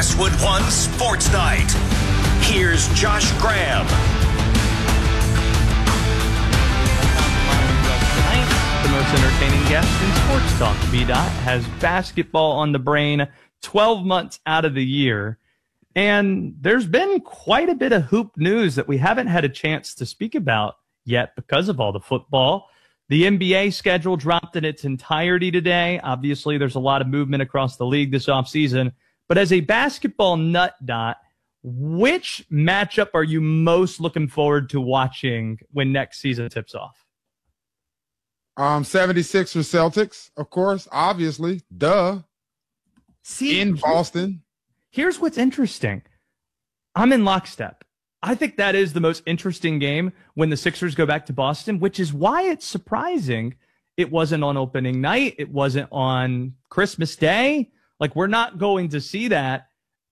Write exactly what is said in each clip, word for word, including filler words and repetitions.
Westwood One Sports Night. Here's Josh Graham. The most entertaining guest in sports talk. B-Dot has basketball on the brain twelve months out of the year. And there's been quite a bit of hoop news that we haven't had a chance to speak about yet because of all the football. The N B A schedule dropped in its entirety today. Obviously, there's a lot of movement across the league this offseason. But as a basketball nut, Dot, which matchup are you most looking forward to watching when next season tips off? Um, seventy-sixers Celtics, of course, obviously. Duh. See, in Boston. Here's what's interesting. I'm in lockstep. I think that is the most interesting game when the Sixers go back to Boston, which is why it's surprising it wasn't on opening night. It wasn't on Christmas Day. Like, we're not going to see that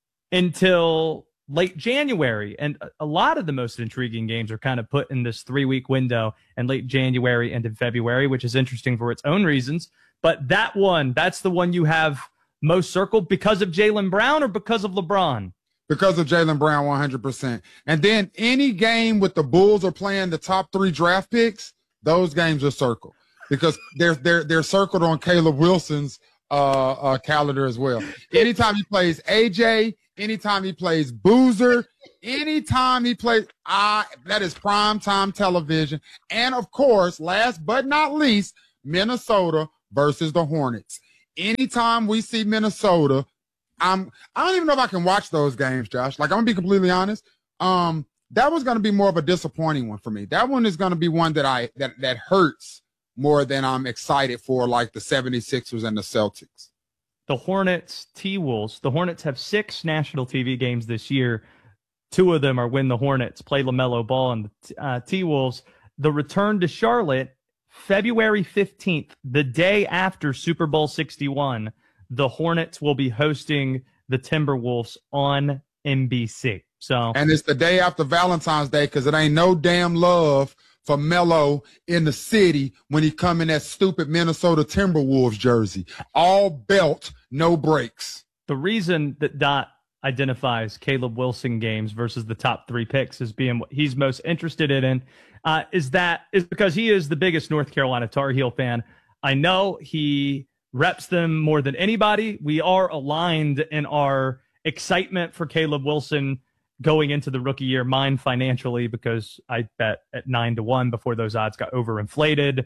until late January. And a lot of the most intriguing games are kind of put in this three-week window in late January and in February, which is interesting for its own reasons. But that one, that's the one you have most circled because of Jaylen Brown or because of LeBron? Because of Jaylen Brown, one hundred percent. And then any game with the Bulls are playing the top three draft picks, those games are circled because they're they're they're circled on Caleb Wilson's uh, uh, calendar as well. Anytime he plays A J, anytime he plays Boozer, anytime he plays, uh, that is prime time television. And of course, last but not least, Minnesota versus the Hornets. Anytime we see Minnesota, I'm, I don't even know if I can watch those games, Josh. Like, I'm going to be completely honest. Um, that was going to be more of a disappointing one for me. That one is going to be one that I that that hurts more than I'm excited for, like the seventy-sixers and the Celtics. The Hornets, T-Wolves. The Hornets have six national T V games this year. Two of them are when the Hornets play LaMelo Ball, and the uh, T-Wolves. The return to Charlotte, February fifteenth, the day after Super Bowl sixty-one, the Hornets will be hosting the Timberwolves on N B C. So, and it's the day after Valentine's Day because it ain't no damn love for Melo in the city when he come in that stupid Minnesota Timberwolves jersey. All belt, no breaks. The reason that Dot identifies Caleb Wilson games versus the top three picks as being what he's most interested in uh, is that is because he is the biggest North Carolina Tar Heel fan. I know he reps them more than anybody. We are aligned in our excitement for Caleb Wilson going into the rookie year, mine financially, because I bet at nine to one before those odds got overinflated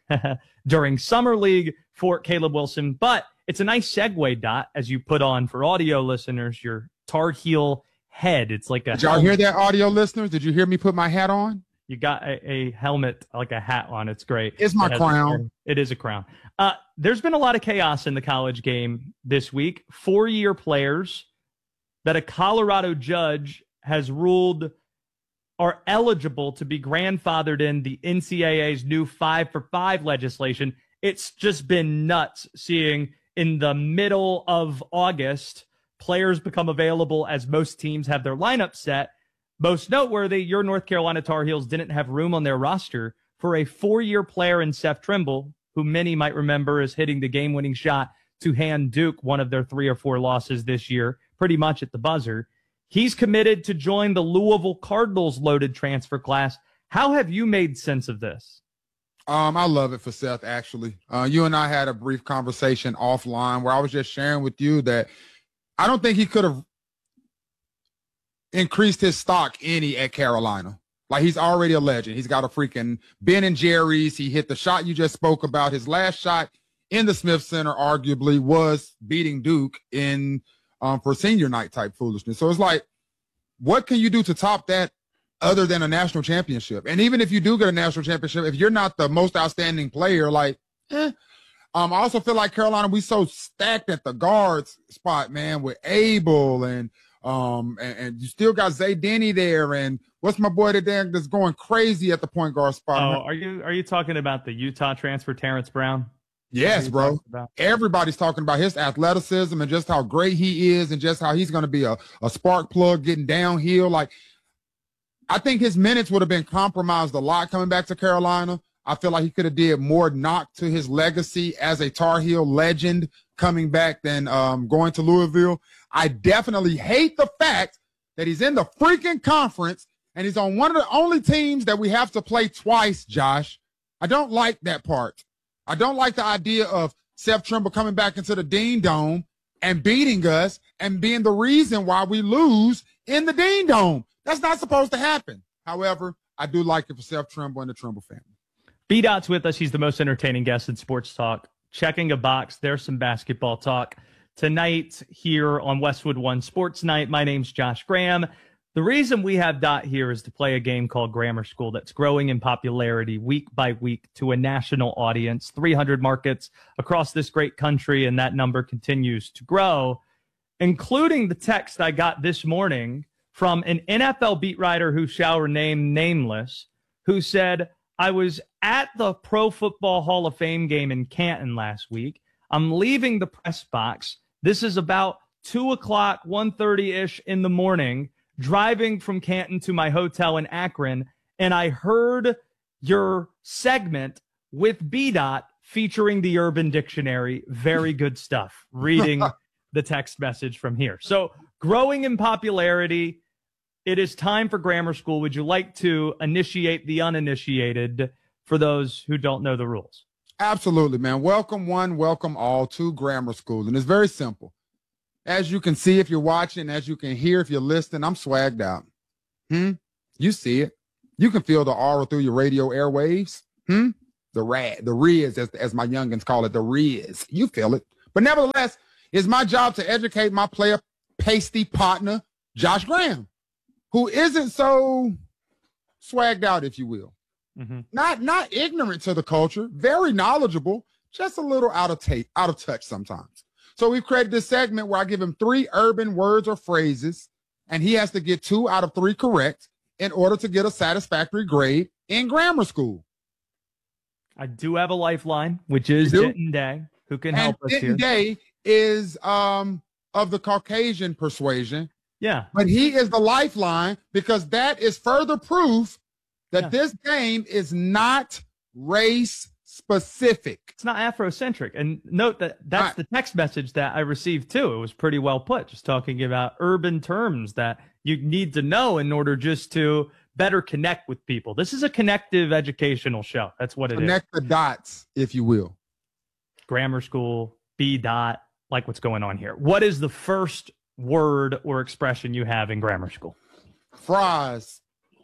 during Summer League for Caleb Wilson. But it's a nice segue, Dot, as you put on for audio listeners, your Tar Heel head. It's like a Did y'all hear that, audio listeners? Did you hear me put my hat on? You got a, a helmet, like a hat on. It's great. It's my it crown. A, it is a crown. Uh, there's been a lot of chaos in the college game this week. Four-year players that a Colorado judge has ruled are eligible to be grandfathered in the N C double A's new five for five legislation. It's just been nuts seeing in the middle of August, players become available as most teams have their lineup set. Most noteworthy, your North Carolina Tar Heels didn't have room on their roster for a four-year player in Seth Trimble, who many might remember as hitting the game-winning shot to hand Duke one of their three or four losses this year, pretty much at the buzzer. He's committed to join the Louisville Cardinals loaded transfer class. How have you made sense of this? Um, I love it for Seth, actually. Uh, you and I had a brief conversation offline where I was just sharing with you that I don't think he could have increased his stock any at Carolina. Like, he's already a legend. He's got a freaking Ben and Jerry's. He hit the shot you just spoke about. His last shot in the Smith Center arguably was beating Duke in um, for senior night type foolishness. So it's like, what can you do to top that other than a national championship? And even if you do get a national championship, if you're not the most outstanding player, like, eh. Um, I also feel like Carolina, we so stacked at the guards spot, man, with Abel and um and, and you still got Zay Denny there, and what's my boy today that's going crazy at the point guard spot? Oh, are you are you talking about the Utah transfer, Terrence Brown? Yes, bro. Everybody's talking about his athleticism and just how great he is and just how he's going to be a, a spark plug getting downhill. Like, I think his minutes would have been compromised a lot coming back to Carolina. I feel like he could have did more knock to his legacy as a Tar Heel legend coming back than um, going to Louisville. I definitely hate the fact that he's in the freaking conference and he's on one of the only teams that we have to play twice, Josh. I don't like that part. I don't like the idea of Seth Trimble coming back into the Dean Dome and beating us and being the reason why we lose in the Dean Dome. That's not supposed to happen. However, I do like it for Seth Trimble and the Trimble family. B-Dot's with us. He's the most entertaining guest in sports talk. Checking a box. There's some basketball talk tonight here on Westwood One Sports Night. My name's Josh Graham. The reason we have Dot here is to play a game called Grammar School that's growing in popularity week by week to a national audience, three hundred markets across this great country, and that number continues to grow, including the text I got this morning from an N F L beat writer who shall remain nameless, who said, I was at the Pro Football Hall of Fame game in Canton last week. I'm leaving the press box. This is about two o'clock, one thirty-ish in the morning, driving from Canton to my hotel in Akron, and I heard your segment with B-Dot featuring the Urban Dictionary. Very good stuff. Reading the text message from here. So, growing in popularity. It is time for Grammar School. Would you like to initiate the uninitiated for those who don't know the rules? Absolutely, man. Welcome one, welcome all to Grammar School. And it's very simple. As you can see if you're watching, as you can hear if you're listening, I'm swagged out. Hmm? You see it. You can feel the aura through your radio airwaves. Hmm? The rad, the riz, as, as my youngins call it, the riz. You feel it. But nevertheless, it's my job to educate my player pasty partner, Josh Graham, who isn't so swagged out, if you will. Mm-hmm. Not not ignorant to the culture, very knowledgeable, just a little out of tape, out of touch sometimes. So we've created this segment where I give him three urban words or phrases, and he has to get two out of three correct in order to get a satisfactory grade in grammar school. I do have a lifeline, which is Denton Day, who can and help us Denton here. Day is um, of the Caucasian persuasion. Yeah. But he is the lifeline because that is further proof that yeah. this game is not race specific. It's not Afrocentric. And note that that's right. The text message that I received too. It was pretty well put, just talking about urban terms that you need to know in order just to better connect with people. This is a connective educational show. That's what it Connect is. Connect the dots, if you will. Grammar School, B-Dot, like what's going on here. What is the first word or expression you have in grammar school? Fries.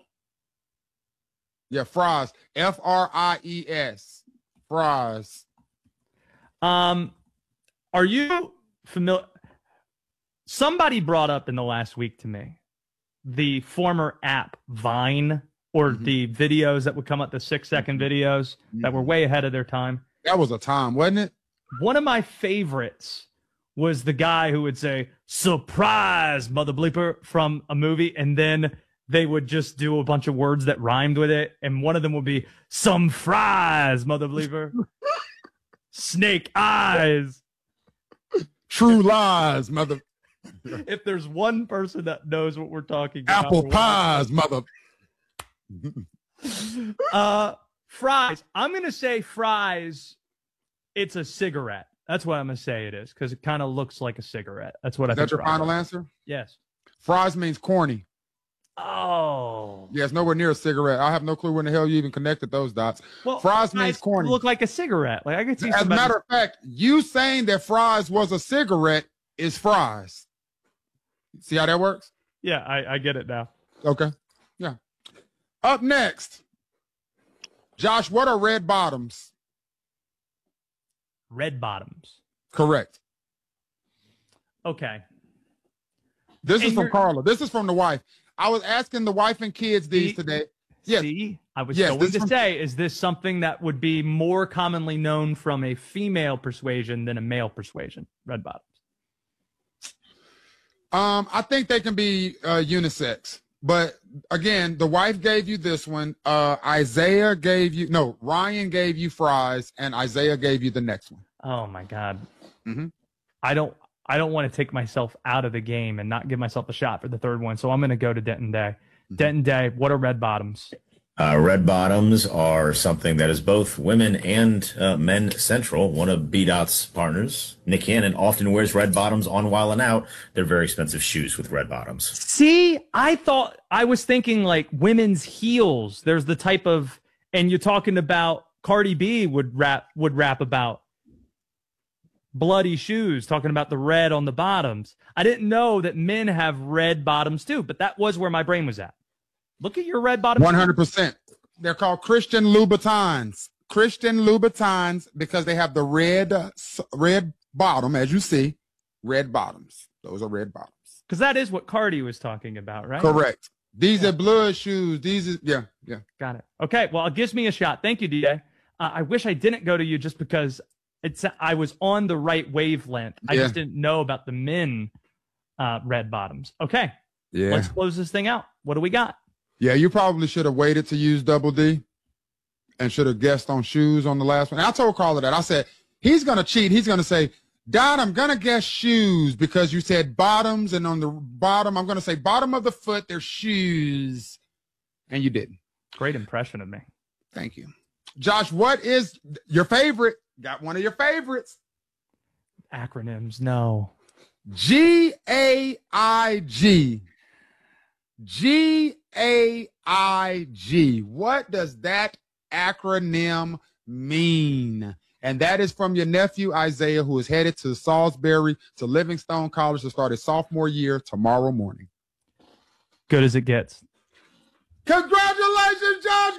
Yeah, fries. F R I E S. Fries. Um, are you familiar? Somebody brought up in the last week to me the former app Vine, or mm-hmm. the videos that would come up, the six second mm-hmm. videos mm-hmm. that were way ahead of their time. That was a time, wasn't it? One of my favorites was the guy who would say, surprise, mother bleeper, from a movie, and then they would just do a bunch of words that rhymed with it, and one of them would be, some fries, mother bleeper. Snake eyes. True lies, mother. If there's one person that knows what we're talking about. Apple pies, mother. uh, fries. I'm going to say fries, it's a cigarette. That's what I'm going to say it is, because it kind of looks like a cigarette. That's what I think. That's your final answer? Yes. Fries means corny. Oh. Yeah, it's nowhere near a cigarette. I have no clue when the hell you even connected those dots. Well, fries means corny. Look like a cigarette. Like I could see. As a matter of fact, you saying that fries was a cigarette is fries. See how that works? Yeah, I, I get it now. Okay. Yeah. Up next, Josh, what are red bottoms? Red bottoms. Correct. Okay. This and is from Carla. This is from the wife. I was asking the wife and kids these see, today. Yes. See, I was yes, going to from, say, is this something that would be more commonly known from a female persuasion than a male persuasion? Red bottoms. Um, I think they can be uh, unisex. But again, the wife gave you this one. Uh, Isaiah gave you, no, Ryan gave you fries, and Isaiah gave you the next one. Oh my God. Mm-hmm. I don't, I don't want to take myself out of the game and not give myself a shot for the third one. So I'm going to go to Denton Day. Mm-hmm. Denton Day. What are red bottoms? Uh, red bottoms are something that is both women and uh, men central. One of B Dot's partners, Nick Cannon, often wears red bottoms on Wild 'N Out. They're very expensive shoes with red bottoms. See, I thought I was thinking like women's heels. There's the type of, and you're talking about Cardi B would rap would rap about bloody shoes, talking about the red on the bottoms. I didn't know that men have red bottoms too, but that was where my brain was at. Look at your red bottoms. one hundred percent. They're called Christian Louboutins. Christian Louboutins because they have the red, uh, red bottom, as you see, red bottoms. Those are red bottoms. Because that is what Cardi was talking about, right? Correct. These Yeah. are blood shoes. These is, yeah, yeah. Got it. Okay, well, it gives me a shot. Thank you, D J. Uh, I wish I didn't go to you just because it's I was on the right wavelength. I Yeah. just didn't know about the men uh, red bottoms. Okay, Yeah. let's close this thing out. What do we got? Yeah, you probably should have waited to use Double D and should have guessed on shoes on the last one. And I told Carla that. I said, he's going to cheat. He's going to say, Don, I'm going to guess shoes because you said bottoms. And on the bottom, I'm going to say bottom of the foot, they're shoes. And you didn't. Great impression of me. Thank you. Josh, what is your favorite? Got one of your favorites. Acronyms, no. G A I G. G A I G. What does that acronym mean? And that is from your nephew, Isaiah, who is headed to Salisbury to Livingstone College to start his sophomore year tomorrow morning. Good as it gets. Congratulations, Josh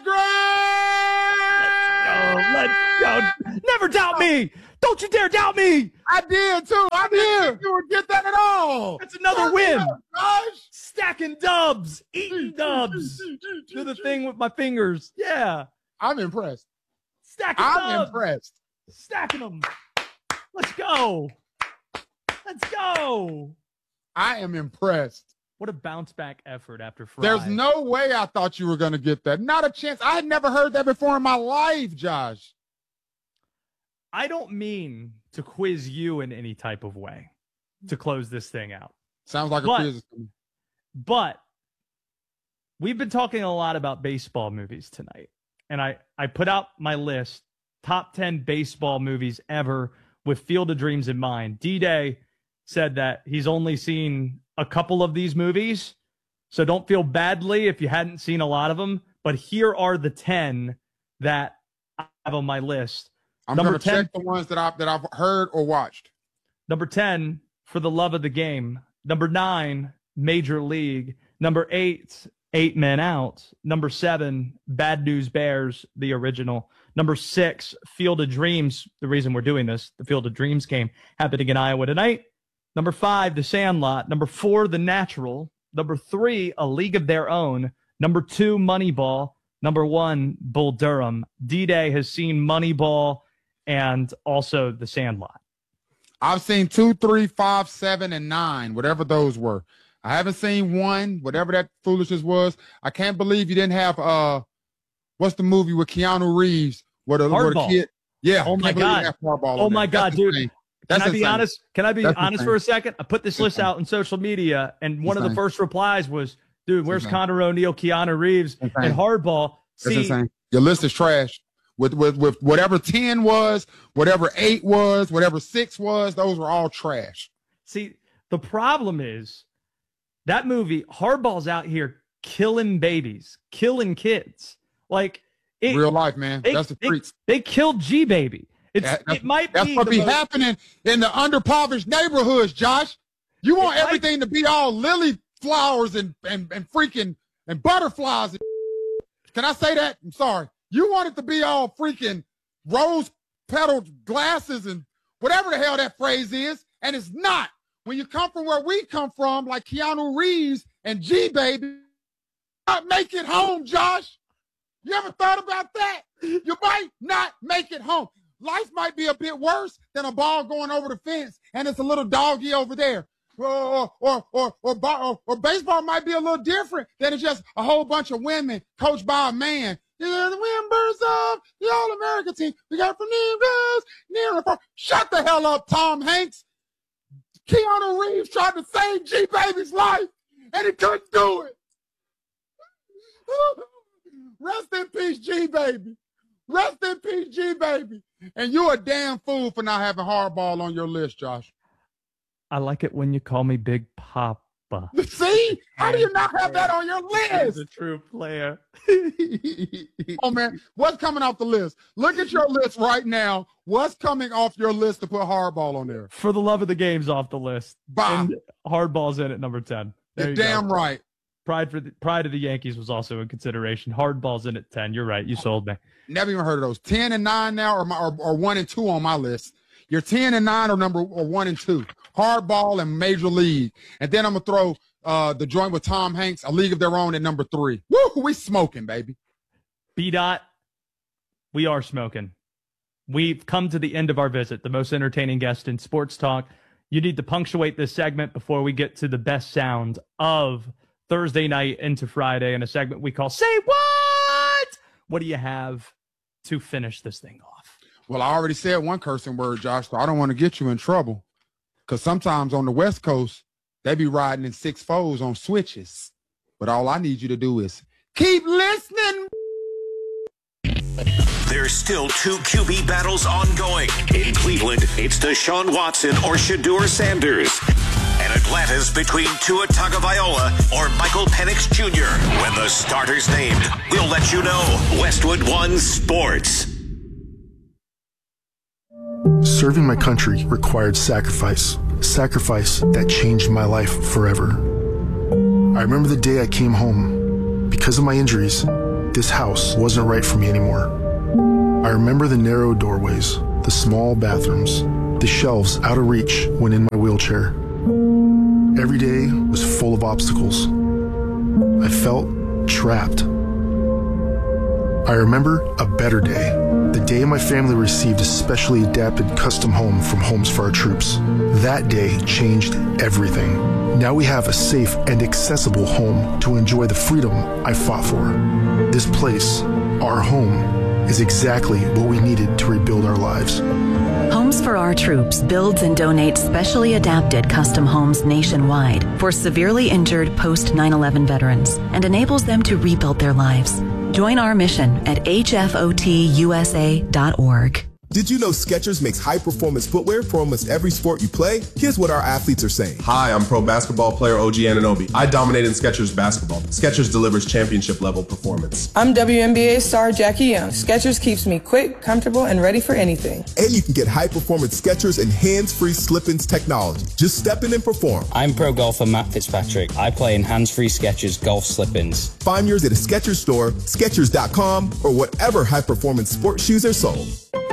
Gray! Oh, let's go. Never doubt me. Don't you dare doubt me. I did, too. I didn't think you would get that at all. That's another Turn win. it up, Josh. Stacking dubs, eating dubs. Do the thing with my fingers. Yeah. I'm impressed. Stacking I'm dubs. impressed. Stacking them. Let's go. Let's go. I am impressed. What a bounce back effort after Friday. There's no way I thought you were going to get that. Not a chance. I had never heard that before in my life, Josh. I don't mean to quiz you in any type of way to close this thing out. Sounds like a But- quiz. But we've been talking a lot about baseball movies tonight. And I, I put out my list, top ten baseball movies ever with Field of Dreams in mind. D-Day said that he's only seen a couple of these movies. So don't feel badly if you hadn't seen a lot of them. But here are the ten that I have on my list. I'm Number going to ten. check the ones that I've, that I've heard or watched. Number ten, For the Love of the Game. Number nine, Major League. Number eight, Eight Men Out. Number seven, Bad News Bears, the original. Number six, Field of Dreams. The reason we're doing this, the Field of Dreams game happening in Iowa tonight. Number five, The Sandlot. Number four, The Natural. Number three, A League of Their Own. Number two, Moneyball. Number one, Bull Durham. D-Day has seen Moneyball and also The Sandlot. I've seen two, three, five, seven, and nine, whatever those were. I haven't seen one, whatever that foolishness was. I can't believe you didn't have, uh, what's the movie with Keanu Reeves? Where the, where the Hardball. kid, yeah. Oh, I my can't believe you God. have Hardball Oh on my there. God, That's dude. insane. Can That's I be insane. honest? Can I be That's honest insane. for a second? I put this list Insane. out in social media, and one of the insane. first replies was, dude, where's insane. Connor O'Neill, Keanu Reeves, Insane. and Hardball? That's See, insane. Your list is trash. With, with, with whatever ten was, whatever eight was, whatever six was, those were all trash. see, the problem is that movie, Hardball's out here killing babies, killing kids. Like, it, Real life, man. they, That's the they- streets. They, killed G-Baby. It's, That- that's- it might That's be what the be most- happening in the underpoverished neighborhoods, Josh. You want It might- everything to be all lily flowers and, and, and freaking and butterflies. And can I say that? I'm sorry. You want it to be all freaking rose petaled glasses and whatever the hell that phrase is, and it's not. When you come from where we come from, like Keanu Reeves and G Baby, not make it home, Josh. You ever thought about that? You might not make it home. Life might be a bit worse than a ball going over the fence and it's a little doggy over there. Or or or or, or, or, or baseball might be a little different than it's just a whole bunch of women coached by a man. These are the members of the All-American team. We got from Negroes, near and far. Shut the hell up, Tom Hanks. Keanu Reeves tried to save G Baby's life, and he couldn't do it. Rest in peace, G, baby. Rest in peace, G, baby. And you're a damn fool for not having Hardball on your list, Josh. I like it when you call me Big Papa. See? How do you not have that on your He's list? a true player. Oh, man. What's coming off the list? Look at your list right now. What's coming off your list to put Hardball on there? For the love of the game's off the list. Bob. And Hardball's in at number ten. There You're you damn go. right. Pride for the Pride of the Yankees was also in consideration. Hardball's in at ten. You're right. You sold me. Never even heard of those. ten and nine now or, my, or, or one and two on my list. You're ten and nine or number or one and two. Hardball and Major League. And then I'm going to throw uh, the joint with Tom Hanks, A League of Their Own, at number three. Woo, we smoking, baby. B-Dot, we are smoking. We've come to the end of our visit, the most entertaining guest in sports talk. You need to punctuate this segment before we get to the best sound of Thursday night into Friday in a segment we call Say What? What do you have to finish this thing off? Well, I already said one cursing word, Josh, so I don't want to get you in trouble. Because sometimes on the West Coast, they be riding in six fours on switches. But all I need you to do is keep listening. There's still two Q B battles ongoing. In Cleveland, it's Deshaun Watson or Shedeur Sanders. And Atlanta's between Tua Tagovailoa or Michael Penix Junior When the starter's named, we'll let you know. Westwood One Sports. Serving my country required sacrifice, sacrifice that changed my life forever. I remember the day I came home. Because of my injuries, this house wasn't right for me anymore. I remember the narrow doorways, the small bathrooms, the shelves out of reach when in my wheelchair. Every day was full of obstacles. I felt trapped. I remember a better day, the day my family received a specially adapted custom home from Homes for Our Troops. That day changed everything. Now we have a safe and accessible home to enjoy the freedom I fought for. This place, our home, is exactly what we needed to rebuild our lives. Homes for Our Troops builds and donates specially adapted custom homes nationwide for severely injured post nine eleven veterans and enables them to rebuild their lives. Join our mission at H F O T U S A dot org. Did you know Skechers makes high-performance footwear for almost every sport you play? Here's what our athletes are saying. Hi, I'm pro basketball player O G Anunoby. I dominate in Skechers basketball. Skechers delivers championship-level performance. I'm W N B A star Jackie Young. Skechers keeps me quick, comfortable, and ready for anything. And you can get high-performance Skechers and hands-free slip-ins technology. Just step in and perform. I'm pro golfer Matt Fitzpatrick. I play in hands-free Skechers golf slip-ins. Find yours at a Skechers store, Skechers dot com, or whatever high-performance sports shoes are sold.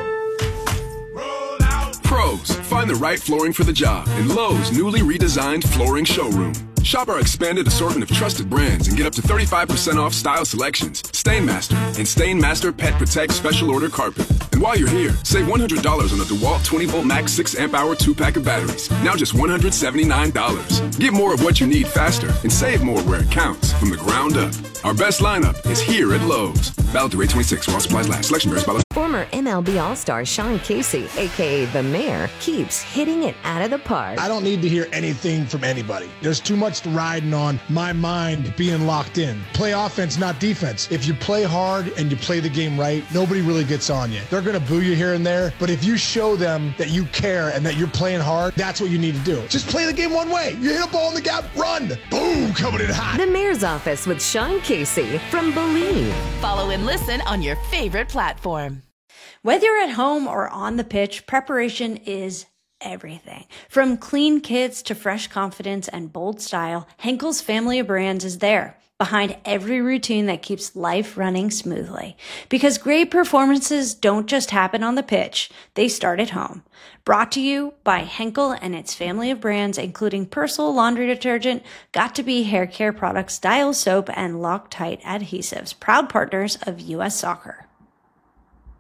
Pros, find the right flooring for the job in Lowe's newly redesigned flooring showroom. Shop our expanded assortment of trusted brands and get up to thirty-five percent off style selections, Stainmaster, and Stainmaster Pet Protect Special Order Carpet. And while you're here, save one hundred dollars on the DeWalt twenty volt max six amp hour two pack of batteries. Now just one hundred seventy-nine dollars. Get more of what you need faster and save more where it counts from the ground up. Our best lineup is here at Lowe's. Valid through eight twenty-six while supplies last. Selection varies by location. Former M L B All-Star Sean Casey, a k a. The Mayor, keeps hitting it out of the park. I don't need to hear anything from anybody. There's too much riding on my mind being locked in. Play offense, not defense. If you play hard and you play the game right, nobody really gets on you. They're going to boo you here and there, but if you show them that you care and that you're playing hard, that's what you need to do. Just play the game one way. You hit a ball in the gap, run. Boom, coming in hot. The Mayor's Office with Sean Casey from Believe. Follow and listen on your favorite platform. Whether you're at home or on the pitch, preparation is everything. From clean kits to fresh confidence and bold style, Henkel's family of brands is there, behind every routine that keeps life running smoothly. Because great performances don't just happen on the pitch, they start at home. Brought to you by Henkel and its family of brands, including Persil laundry detergent, Got2b hair care products, Dial soap, and Loctite adhesives, proud partners of U S Soccer.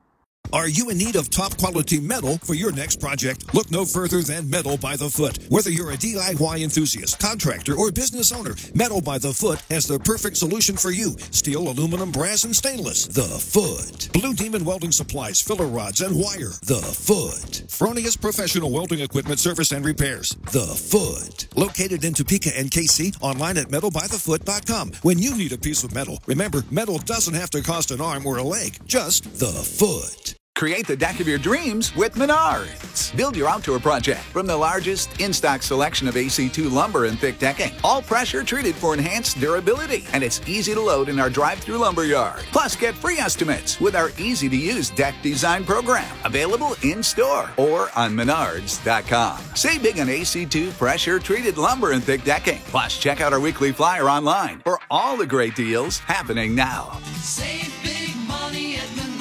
Are you in need of top quality metal for your next project? Look no further than Metal by the Foot. Whether you're a D I Y enthusiast, contractor, or business owner, Metal by the Foot has the perfect solution for you. Steel, aluminum, brass, and stainless. The Foot. Blue Demon Welding Supplies, filler rods, and wire. The Foot. Fronius Professional Welding Equipment Service and Repairs. The Foot. Located in Topeka and K C, online at metal by the foot dot com. When you need a piece of metal, remember, metal doesn't have to cost an arm or a leg, just the foot. Create the deck of your dreams with Menards. Build your outdoor project from the largest in-stock selection of A C two lumber and thick decking. All pressure treated for enhanced durability. And it's easy to load in our drive-through lumber yard. Plus, get free estimates with our easy-to-use deck design program. Available in-store or on menards dot com. Save big on A C two pressure-treated lumber and thick decking. Plus, check out our weekly flyer online for all the great deals happening now. Save big money at Menards.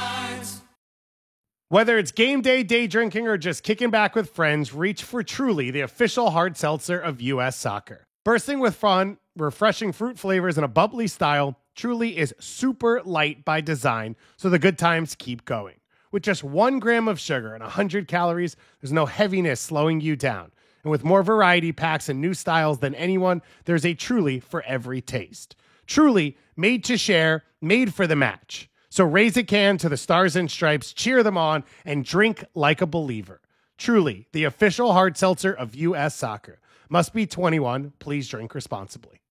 Whether it's game day, day drinking, or just kicking back with friends, reach for Truly, the official hard seltzer of U S Soccer. Bursting with fun, refreshing fruit flavors, and a bubbly style, Truly is super light by design, so the good times keep going. With just one gram of sugar and one hundred calories, there's no heaviness slowing you down. And with more variety packs and new styles than anyone, there's a Truly for every taste. Truly, made to share, made for the match. So raise a can to the Stars and Stripes, cheer them on, and drink like a believer. Truly, the official hard seltzer of U S Soccer. Must be twenty-one. Please drink responsibly.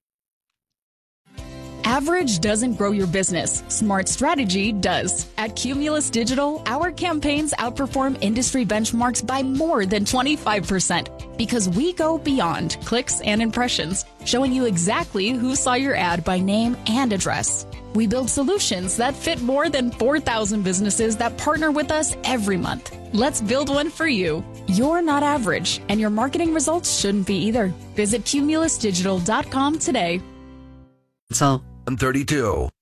Average doesn't grow your business. Smart strategy does. At Cumulus Digital, our campaigns outperform industry benchmarks by more than twenty-five percent because we go beyond clicks and impressions, showing you exactly who saw your ad by name and address. We build solutions that fit more than four thousand businesses that partner with us every month. Let's build one for you. You're not average, and your marketing results shouldn't be either. Visit cumulus digital dot com today. So, I'm thirty-two.